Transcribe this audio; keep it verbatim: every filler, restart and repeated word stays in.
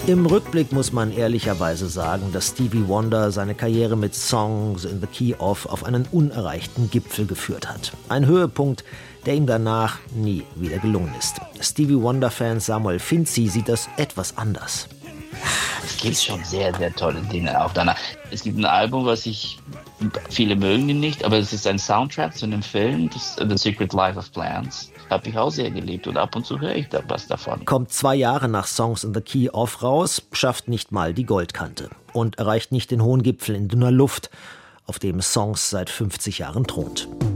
Im Rückblick muss man ehrlicherweise sagen, dass Stevie Wonder seine Karriere mit Songs in the Key of auf einen unerreichten Gipfel geführt hat. Ein Höhepunkt, der ihm danach nie wieder gelungen ist. Stevie Wonder-Fan Samuel Finzi sieht das etwas anders. Es gibt schon sehr, sehr tolle Dinge auch danach. Es gibt ein Album, was ich, viele mögen ihn nicht, aber es ist ein Soundtrack zu einem Film, das, The Secret Life of Plants. Habe ich auch sehr geliebt und ab und zu höre ich da was davon. Kommt zwei Jahre nach Songs in the Key of raus, schafft nicht mal die Goldkante und erreicht nicht den hohen Gipfel in dünner Luft, auf dem Songs seit fünfzig Jahren thront.